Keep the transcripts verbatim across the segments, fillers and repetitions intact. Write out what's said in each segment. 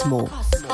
Cosmo.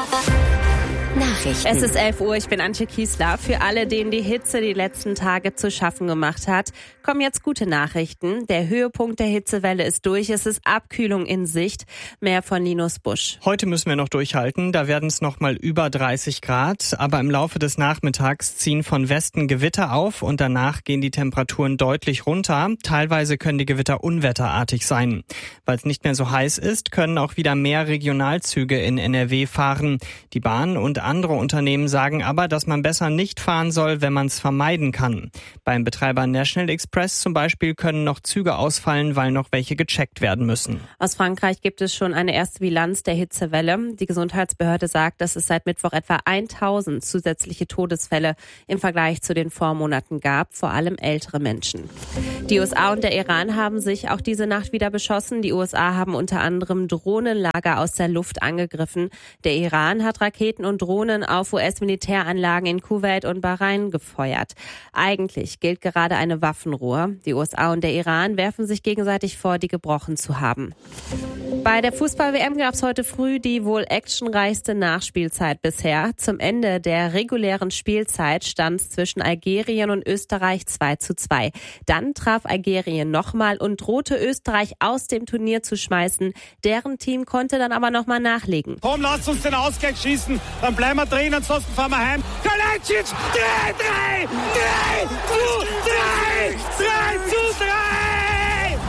Nachrichten. Es ist elf Uhr, ich bin Antje Kiesler. Für alle, denen die Hitze die letzten Tage zu schaffen gemacht hat, kommen jetzt gute Nachrichten. Der Höhepunkt der Hitzewelle ist durch, es ist Abkühlung in Sicht. Mehr von Linus Busch. Heute müssen wir noch durchhalten, da werden es noch mal über dreißig Grad. Aber im Laufe des Nachmittags ziehen von Westen Gewitter auf und danach gehen die Temperaturen deutlich runter. Teilweise können die Gewitter unwetterartig sein. Weil es nicht mehr so heiß ist, können auch wieder mehr Regionalzüge in N R W fahren. Die Bahn und andere Unternehmen sagen aber, dass man besser nicht fahren soll, wenn man es vermeiden kann. Beim Betreiber National Express zum Beispiel können noch Züge ausfallen, weil noch welche gecheckt werden müssen. Aus Frankreich gibt es schon eine erste Bilanz der Hitzewelle. Die Gesundheitsbehörde sagt, dass es seit Mittwoch etwa tausend zusätzliche Todesfälle im Vergleich zu den Vormonaten gab, vor allem ältere Menschen. Die U S A und der Iran haben sich auch diese Nacht wieder beschossen. Die U S A haben unter anderem Drohnenlager aus der Luft angegriffen. Der Iran hat Raketen und Drohnen auf U S-Militäranlagen in Kuwait und Bahrain gefeuert. Eigentlich gilt gerade eine Waffenruhe. Die U S A und der Iran werfen sich gegenseitig vor, die gebrochen zu haben. Bei der Fußball-W M gab es heute früh die wohl actionreichste Nachspielzeit bisher. Zum Ende der regulären Spielzeit stand es zwischen Algerien und Österreich zwei zu zwei. Dann traf Algerien nochmal und drohte Österreich aus dem Turnier zu schmeißen. Deren Team konnte dann aber nochmal nachlegen. Komm, lasst uns den Ausgleich schießen, dann bleiben wir drin, ansonsten fahren wir heim. Kalajdzic, drei, drei, drei zu drei, drei zu drei.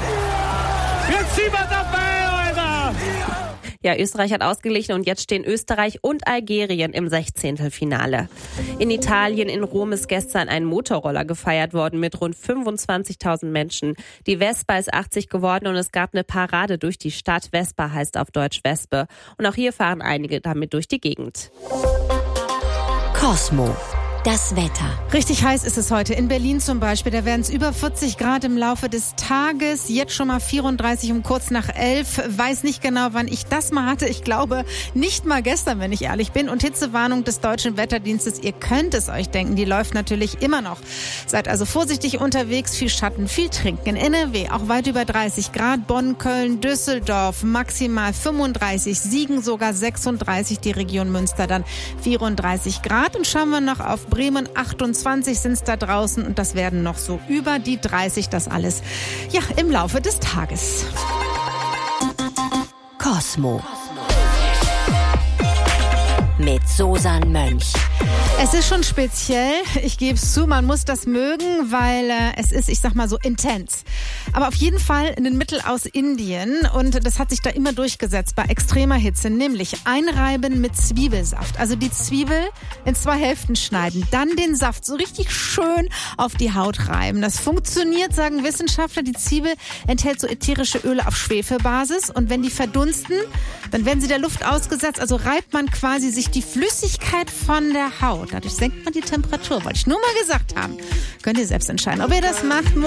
Jetzt sind wir dabei, Alter. Ja, Österreich hat ausgeglichen und jetzt stehen Österreich und Algerien im Sechzehntelfinale. In Italien, in Rom, ist gestern ein Motorroller gefeiert worden mit rund fünfundzwanzigtausend Menschen. Die Vespa ist achtzig geworden und es gab eine Parade durch die Stadt. Vespa heißt auf Deutsch Wespe. Und auch hier fahren einige damit durch die Gegend. Cosmo. Das Wetter. Richtig heiß ist es heute. In Berlin zum Beispiel, da werden es über vierzig Grad im Laufe des Tages. Jetzt schon mal vierunddreißig um kurz nach elf. Weiß nicht genau, wann ich das mal hatte. Ich glaube, nicht mal gestern, wenn ich ehrlich bin. Und Hitzewarnung des Deutschen Wetterdienstes, ihr könnt es euch denken, die läuft natürlich immer noch. Seid also vorsichtig unterwegs, viel Schatten, viel trinken. In N R W auch weit über dreißig Grad. Bonn, Köln, Düsseldorf maximal fünfunddreißig. Siegen sogar sechsunddreißig. Die Region Münster dann vierunddreißig Grad. Und schauen wir noch auf Bremen, achtundzwanzig sind es da draußen und das werden noch so über die dreißig, das alles ja im Laufe des Tages. Cosmo. Mit Susan Mönch. Es ist schon speziell, ich gebe es zu, man muss das mögen, weil äh, es ist, ich sag mal so, intens. Aber auf jeden Fall ein Mittel aus Indien und das hat sich da immer durchgesetzt bei extremer Hitze, nämlich einreiben mit Zwiebelsaft. Also die Zwiebel in zwei Hälften schneiden, dann den Saft so richtig schön auf die Haut reiben. Das funktioniert, sagen Wissenschaftler. Die Zwiebel enthält so ätherische Öle auf Schwefelbasis und wenn die verdunsten, dann werden sie der Luft ausgesetzt. Also reibt man quasi sich die Flüssigkeit von der Haut. Dadurch senkt man die Temperatur. Wollte ich nur mal gesagt haben. Könnt ihr selbst entscheiden, ob ihr das macht.